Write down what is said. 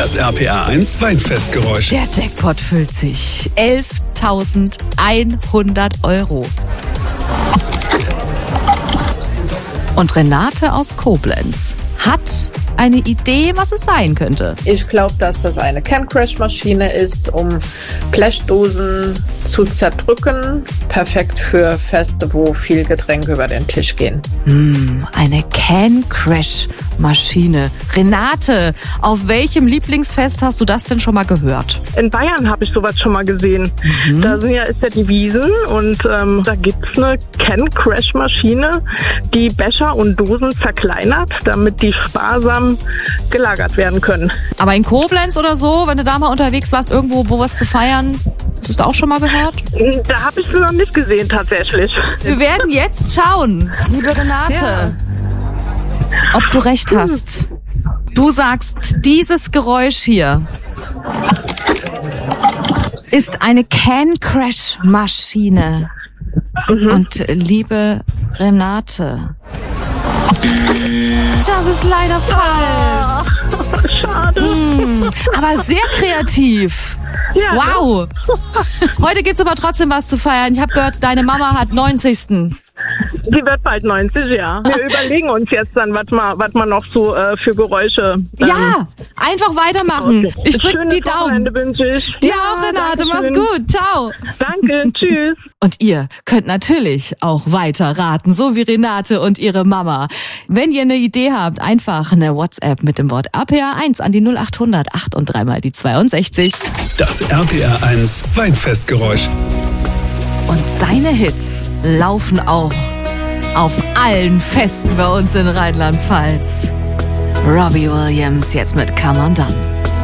Das RPR1 Weinfestgeräusch. Der Jackpot füllt sich. 11.100 €. Und Renate aus Koblenz hat eine Idee, was es sein könnte. Ich glaube, dass das eine Can-Crash-Maschine ist, um Blechdosen zu zerdrücken. Perfekt für Feste, wo viel Getränke über den Tisch gehen. Eine Can-Crash-Maschine. Renate, auf welchem Lieblingsfest hast du das denn schon mal gehört? In Bayern habe ich sowas schon mal gesehen. Da ist ja die Wiesn und da gibt's eine Can-Crash-Maschine, die Becher und Dosen zerkleinert, damit die sparsam gelagert werden können. Aber in Koblenz oder so, wenn du da mal unterwegs warst, irgendwo, wo was zu feiern, hast du das auch schon mal gehört? Da habe ich es noch nicht gesehen, tatsächlich. Wir werden jetzt schauen, liebe Renate, ob du recht hast. Du sagst, dieses Geräusch hier ist eine Can-Crash-Maschine. Und liebe Renate, das ist leider falsch. Schade. Aber sehr kreativ. Ja, Wow. Heute gibt's aber trotzdem was zu feiern. Ich habe gehört, deine Mama hat 90. Sie wird bald 90, ja. Wir überlegen uns jetzt dann, was man noch so für Geräusche... Ja, einfach weitermachen. Ich drücke die Daumen. Wochenende wünsche ich. Dir auch, Renate. Mach's gut. Ciao. Danke, tschüss. Und ihr könnt natürlich auch weiter raten, so wie Renate und ihre Mama. Wenn ihr eine Idee habt, einfach eine WhatsApp mit dem Wort RPR1 an die 0800 8 und 3 mal die 62. Das RPR1 Weinfestgeräusch. Und seine Hits laufen auch auf allen Festen bei uns in Rheinland-Pfalz. Robbie Williams jetzt mit Come On Done.